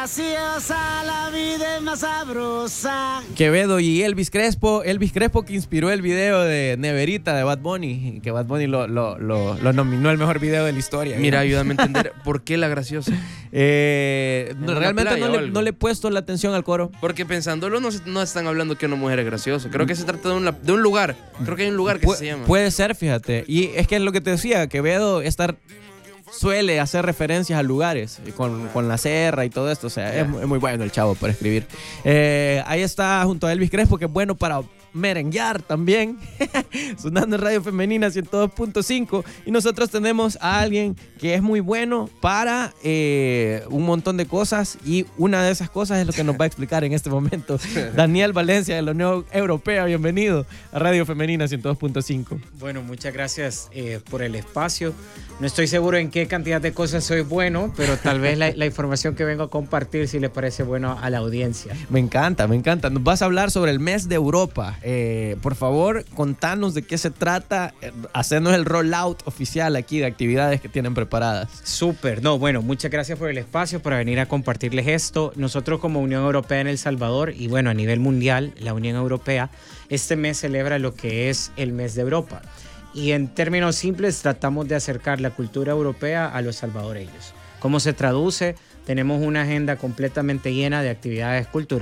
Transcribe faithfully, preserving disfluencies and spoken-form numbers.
graciosa, la vida es más sabrosa. Quevedo y Elvis Crespo. Elvis Crespo que inspiró el video de Neverita de Bad Bunny, que Bad Bunny lo, lo, lo, lo nominó el mejor video de la historia. Mira, ayúdame a entender por qué la graciosa. Eh, no, realmente playa no o le, algo. no le he puesto la atención al coro. Porque pensándolo no, se- no están hablando que una mujer es graciosa. Creo que se trata de un, la- de un lugar. Creo que hay un lugar que Pu- se llama. Puede ser, fíjate. Y es que es lo que te decía, Quevedo estar suele hacer referencias a lugares con, con la serra y todo esto. O sea, es, mu- es muy bueno el chavo para escribir. Eh, ahí está junto a Elvis Crespo, que es bueno para merenguear también. Sonando en Radio Femenina ciento dos punto cinco. Y nosotros tenemos a alguien que es muy bueno para eh, un montón de cosas. Y una de esas cosas es lo que nos va a explicar en este momento Daniel Valencia de la Unión Europea. Bienvenido a Radio Femenina ciento dos punto cinco. Bueno, muchas gracias eh, por el espacio. No estoy seguro en qué cantidad de cosas soy bueno, pero tal vez la, la información que vengo a compartir si le parece bueno a la audiencia. Me encanta, me encanta. Nos vas a hablar sobre el mes de Europa. Eh, por favor, contanos de qué se trata, eh, hacernos el rollout oficial aquí de actividades que tienen preparadas. Súper, no, bueno, muchas gracias por el espacio, para venir a compartirles esto. Nosotros como Unión Europea en El Salvador y bueno, a nivel mundial, la Unión Europea, este mes celebra lo que es el mes de Europa. Y en términos simples tratamos de acercar la cultura europea a los salvadoreños. ¿Cómo se traduce? Tenemos una agenda completamente llena de actividades culturales